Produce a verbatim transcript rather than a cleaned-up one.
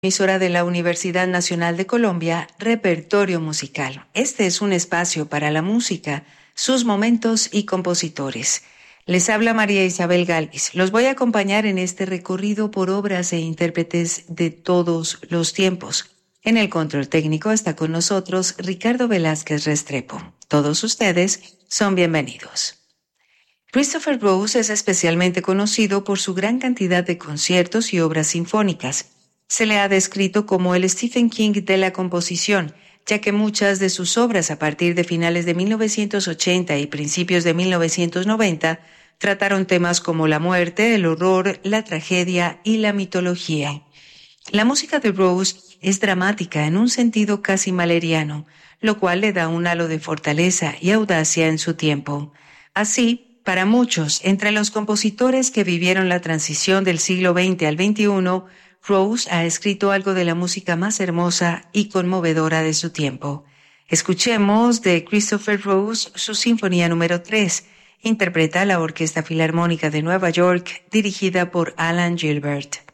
Emisora de la Universidad Nacional de Colombia, Repertorio Musical. Este es un espacio para la música, sus momentos y compositores. Les habla María Isabel Gálvez. Los voy a acompañar en este recorrido por obras e intérpretes de todos los tiempos. En el control técnico está con nosotros Ricardo Velázquez Restrepo. Todos ustedes son bienvenidos. Christopher Rose es especialmente conocido por su gran cantidad de conciertos y obras sinfónicas. Se le ha descrito como el Stephen King de la composición, ya que muchas de sus obras a partir de finales de mil novecientos ochenta y principios de mil novecientos noventa trataron temas como la muerte, el horror, la tragedia y la mitología. La música de Rose es dramática en un sentido casi maleriano, lo cual le da un halo de fortaleza y audacia en su tiempo. Así, para muchos, entre los compositores que vivieron la transición del siglo veinte al veintiuno, Rose ha escrito algo de la música más hermosa y conmovedora de su tiempo. Escuchemos de Christopher Rose su Sinfonía número tres. Interpreta la Orquesta Filarmónica de Nueva York, dirigida por Alan Gilbert.